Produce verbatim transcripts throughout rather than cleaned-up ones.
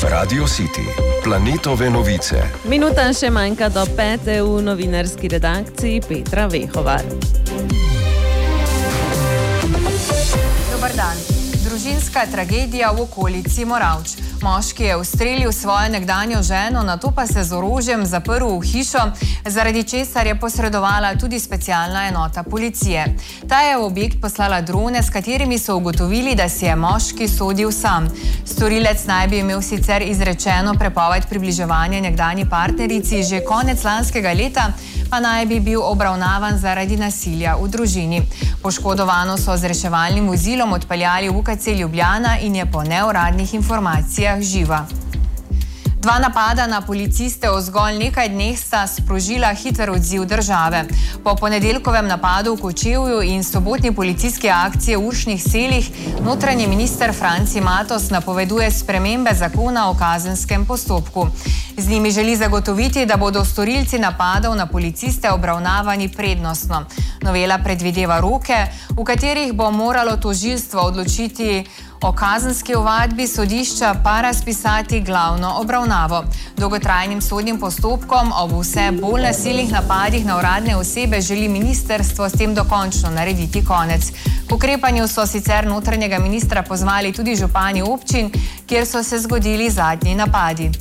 Radio City, planetove novice. Minuta še manjka do pete v novinarski redakciji Petra Vehovar. Dobar dan. Družinska tragedija v okolici Moravč. Moški je ustrelil svojo nekdanjo ženo, nato pa se z orožjem zaprl v hišo, zaradi česar je posredovala tudi specialna enota policije. Ta je v objekt poslala drone, s katerimi so ugotovili, da si je moški sodil sam. Storilec naj bi imel sicer izrečeno prepoved približevanja nekdanji partnerici že konec lanskega leta, pa naj bi bil obravnavan zaradi nasilja v družini. Poškodovano so z reševalnim vozilom odpeljali v U K C Ljubljana in je po neuradnih informacijah živa. Dva napada na policiste v zgolj nekaj dneh sta sprožila hiter odziv države. Po ponedeljkovem napadu v Kočevju in sobotni policijski akciji v Uršnih selih notranji minister Franci Matos napoveduje spremembe zakona o kazenskem postopku. Z njimi želi zagotoviti, da bodo storilci napadov na policiste obravnavani prednostno. Novela predvideva roke, v katerih bo moralo tožilstvo odločiti o kazenski ovadbi, sodišča pa razpisati glavno obravnavo. Dolgotrajnim sodnim postopkom ob vse bolj nasilnih napadih na uradne osebe želi ministrstvo s tem dokončno narediti konec. K ukrepanju so sicer notranjega ministra pozvali tudi župani občin, kjer so se zgodili zadnji napadi.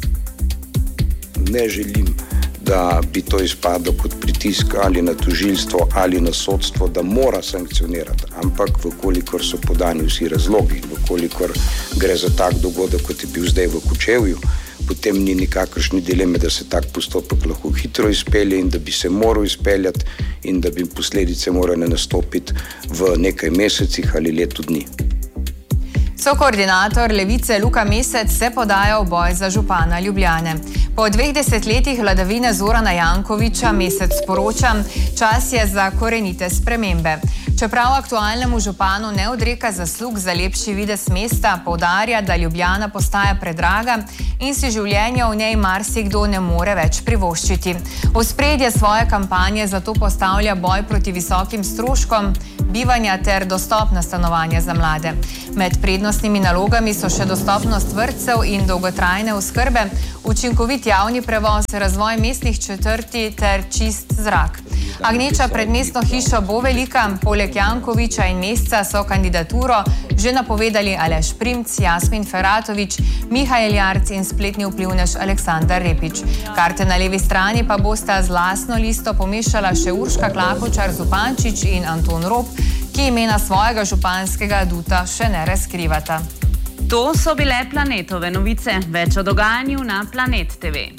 Ne želim, da bi to izpadlo kot pritisk ali na tožilstvo ali na sodstvo, da mora sankcionirati, ampak vkolikor so podani vsi razlogi, vkolikor gre za tak dogodek, kot je bil zdaj v Kočevju, potem ni nikakršne dileme, da se tak postopek lahko hitro izpelje in da bi se moral izpeljati in da bi posledice morale nastopiti v nekaj mesecih ali letu dni. Sokoordinator Levice Luka Mesec se podaja v boj za župana Ljubljane. Po dveh desetletjih vladavine Zorana Jankovića Mesec sporoča, čas je za korenite spremembe. Čeprav aktualnemu županu ne odreka zaslug za lepši videz mesta, poudarja, da Ljubljana postaja predraga in si življenja v njej marsikdo ne more več privoščiti. V ospredje svoje kampanje zato postavlja boj proti visokim stroškom bivanja ter dostopna stanovanja za mlade. Med prednostnimi nalogami so še dostopnost vrtcev in dolgotrajne oskrbe, učinkovit javni prevoz, razvoj mestnih četrti ter čist zrak. Agneča pred mestno hišo bo velika, poleg Jankovića in Mesca so kandidaturo že napovedali Aleš Primc, Jasmin Feratović, Mihajl Jarc in spletni vplivnež Aleksandar Repić. Karte na levi strani pa bosta z lastno listo pomešala še Urška Klakočar Zupančič in Anton Rob, ki imena svojega županskega aduta še ne razkrivata. To so bile planetove novice. Več o dogajanju na Planet T V.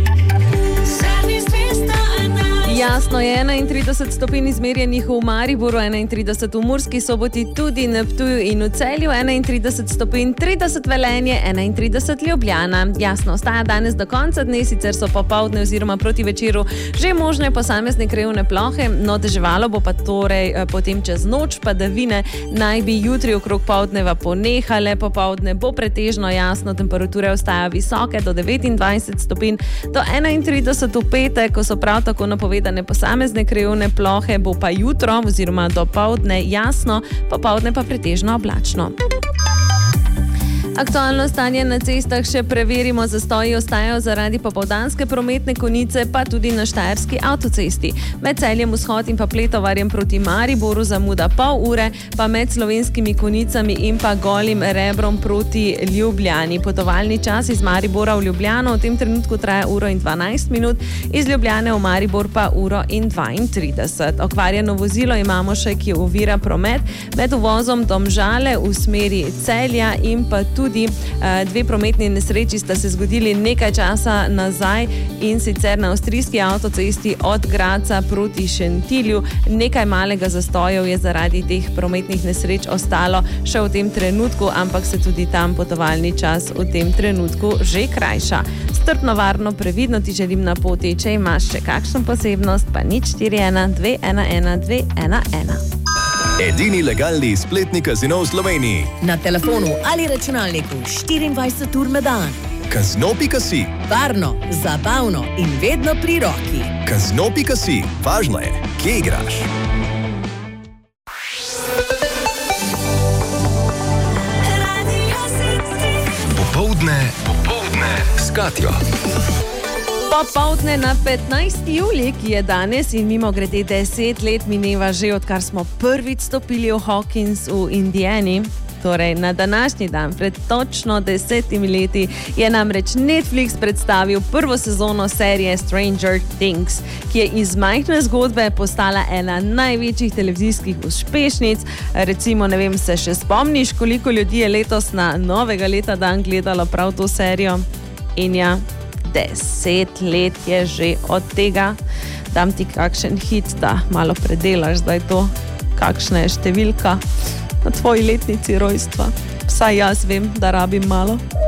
Jasno je enaintrideset stopinj izmerjenih v Mariboru, enaintrideset v Murski Soboti, tudi na Ptuju in v Celju, enaintrideset stopinj, trideset Velenje, enaintrideset Ljubljana. Jasno ostaja danes do konca dne, sicer so popoldne oziroma proti večeru že možne posamezne krajevne plohe, no deževalo bo pa torej potem čez noč, padavine naj bi jutri okrog poldneva ponehale, popoldne bo pretežno jasno, temperature ostajajo visoke do devetindvajset stopinj, do enaintrideset v petek, ko so prav tako napovedane posamezne krajevne plohe, bo pa jutro oziroma do poldne jasno, popoldne pa pretežno oblačno. Aktualno stanje na cestah še preverimo, zastoji ostajajo zaradi popoldanske prometne konice, pa tudi na Štajerski avtocesti. Med Celjem vzhod in pa Pletovarjem proti Mariboru zamuda pol ure, pa med Slovenskimi konicami in pa Golim Rebrom proti Ljubljani. Potovalni čas iz Maribora v Ljubljano v tem trenutku traja uro in dvanajst minut, iz Ljubljane v Maribor pa uro in dvaintrideset. Okvarjeno vozilo imamo še, ki ovira promet med uvozom Domžale v smeri Celja in pa tudi Tudi dve prometni nesreči sta se zgodili nekaj časa nazaj in sicer na avstrijski avtocesti od Gradca proti Šentilju. Nekaj malega zastojev je zaradi teh prometnih nesreč ostalo še v tem trenutku, ampak se tudi tam potovalni čas v tem trenutku že krajša. Strpno, varno, previdno ti želim na poti. Če imaš še kakšno posebnost, pa nič štiri ena dve ena ena dve ena ena. Edini legalni spletni kazino v Sloveniji. Na telefonu ali računalniku štiriindvajset ur na dan. Kazino pika si. Varno, zabavno in vedno pri roki. Kazino pika si. Važno je, kje igraš. Popoldne, popoldne. Katjo. Popoldne na petnajsti julij, ki je danes in mimo grede deset let mineva že, odkar smo prvič stopili v Hawkins v Indiani. Torej, na današnji dan, pred točno desetimi leti, je namreč Netflix predstavil prvo sezono serije Stranger Things, ki je iz majhne zgodbe postala ena največjih televizijskih uspešnic. Recimo, ne vem, se še spomniš, koliko ljudi je letos na novega leta dan gledalo prav to serijo? In ja, deset let je že od tega. Dam ti kakšen hit, da malo predelaš zdaj to, kakšna je številka na tvoji letnici rojstva. Vsaj jaz vem, da rabim malo.